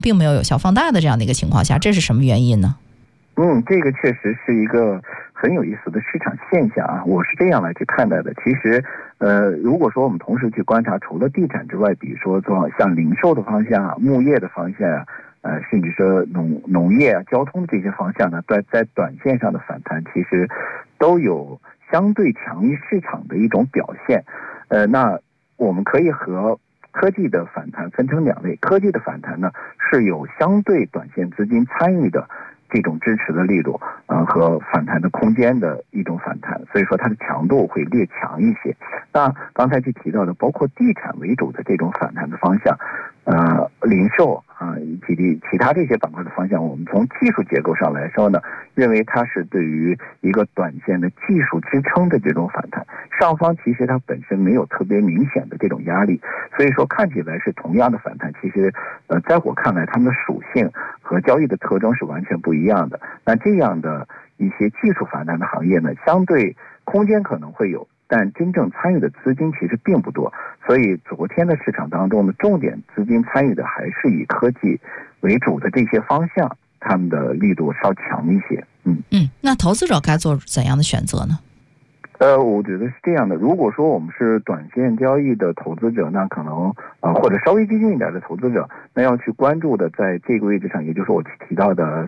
并没有有效放大的这样的一个情况下，这是什么原因呢？ 这个确实是一个很有意思的市场现象啊，我是这样来去看待的。其实，如果说我们同时去观察，除了地产之外，比如说像零售的方向啊、牧业的方向啊，甚至说农业啊、交通这些方向呢，在短线上的反弹，其实都有相对强于市场的一种表现。那我们可以和科技的反弹分成两类，科技的反弹呢是有相对短线资金参与的这种支持的力度，和反弹的空间的一种反弹，所以说它的强度会略强一些。那刚才去提到的，包括地产为主的这种反弹的方向，零售以及其他这些板块的方向，我们从技术结构上来说呢，认为它是对于一个短线的技术支撑的这种反弹，上方其实它本身没有特别明显的这种压力，所以说看起来是同样的反弹，其实在我看来，它们的属性和交易的特征是完全不一样的。那这样的一些技术反弹的行业呢，相对空间可能会有，但真正参与的资金其实并不多，所以昨天的市场当中的重点资金参与的还是以科技为主的这些方向，他们的力度稍强一些。 那投资者该做怎样的选择呢？ 我觉得是这样的，如果说我们是短线交易的投资者，那可能或者稍微激进一点的投资者，那要去关注的在这个位置上，也就是我提到的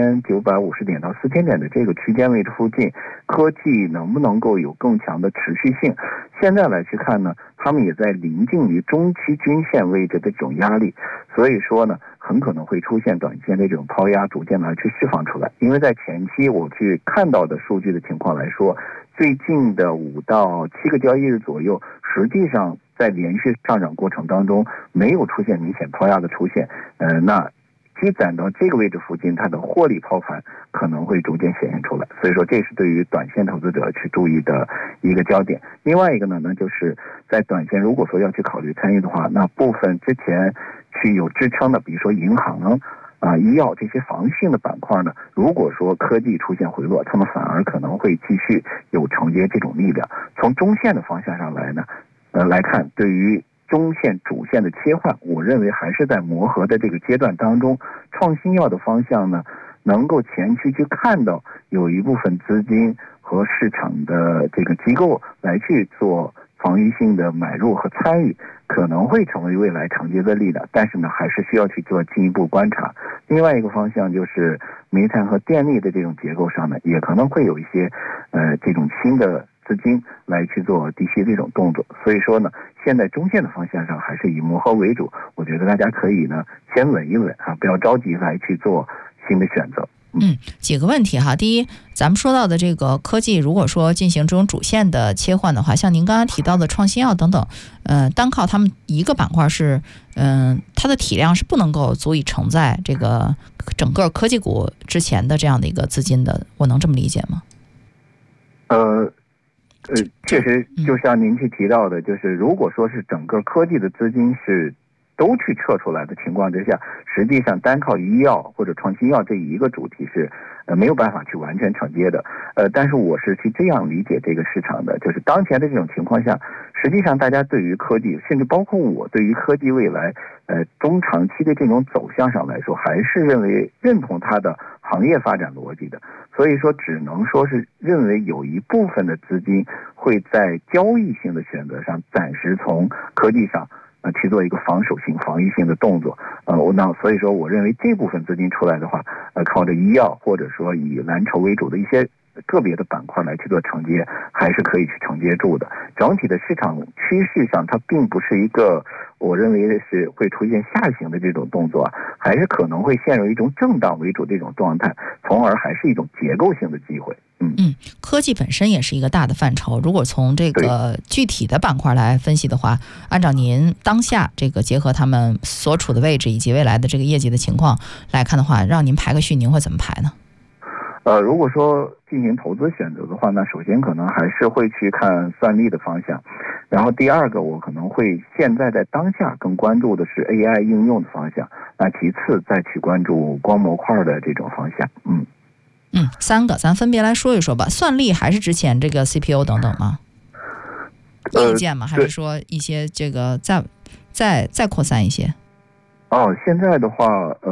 3950点到4000点的这个区间位置附近，科技能不能够有更强的持续性？现在来去看呢，他们也在临近于中期均线位置的这种压力，所以说呢，很可能会出现短线的这种抛压逐渐的去释放出来。因为在前期我去看到的数据的情况来说，最近的5到7个交易日左右，实际上在连续上涨过程当中没有出现明显抛压的出现，那积攒到这个位置附近，它的获利抛盘可能会逐渐显现出来，所以说这是对于短线投资者去注意的一个焦点。另外一个呢，就是在短线如果说要去考虑参与的话，那部分之前去有支撑的，比如说银行医药这些防御性的板块呢，如果说科技出现回落，他们反而可能会继续有承接这种力量。从中线的方向上来呢，来看，对于中线主线的切换，我认为还是在磨合的这个阶段当中。创新药的方向呢，能够前期去看到有一部分资金和市场的这个机构来去做防御性的买入和参与，可能会成为未来承接的力量，但是呢，还是需要去做进一步观察。另外一个方向就是煤炭和电力的这种结构上呢，也可能会有一些这种新的资金来去做低吸这种动作，所以说呢，现在中线的方向上还是以磨合为主。我觉得大家可以呢先稳一稳不要着急来去做新的选择。 几个问题哈。第一，咱们说到的这个科技，如果说进行这种主线的切换的话，像您刚刚提到的创新药等等，单靠他们一个板块是，它的体量是不能够足以承载这个整个科技股之前的这样的一个资金的，我能这么理解吗？ 确实，就像您去提到的，就是如果说是整个科技的资金是都去撤出来的情况之下，实际上单靠医药或者创新药这一个主题是没有办法去完全承接的。但是我是去这样理解这个市场的，就是当前的这种情况下，实际上大家对于科技，甚至包括我对于科技未来中长期的这种走向上来说，还是认同它的行业发展逻辑的。所以说只能说是认为有一部分的资金会在交易性的选择上暂时从科技上去做一个防守性、防御性的动作。所以说我认为这部分资金出来的话，靠着医药或者说以蓝筹为主的一些个别的板块来去做承接，还是可以去承接住的。整体的市场趋势上，它并不是一个我认为是会出现下行的这种动作，还是可能会陷入一种震荡为主的这种状态，从而还是一种结构性的机会。 科技本身也是一个大的范畴。如果从这个具体的板块来分析的话，按照您当下这个结合他们所处的位置以及未来的这个业绩的情况来看的话，让您排个序，您会怎么排呢？ 如果说进行投资选择的话，那首先可能还是会去看算力的方向，然后第二个我可能会现在在当下更关注的是 AI 应用的方向，那其次再去关注光模块的这种方向。 三个咱分别来说一说吧。算力还是之前这个 CPU 等等吗？硬件吗？还是说一些这个再扩散一些？ 现在的话，